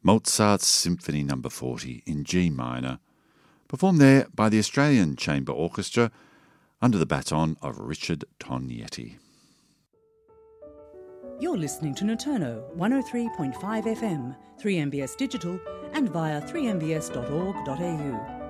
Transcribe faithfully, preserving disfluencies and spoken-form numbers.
Mozart's Symphony Number forty in G minor, performed there by the Australian Chamber Orchestra under the baton of Richard Tognetti. You're listening to Notono one oh three point five F M, three M B S Digital and via three m b s dot org dot a u.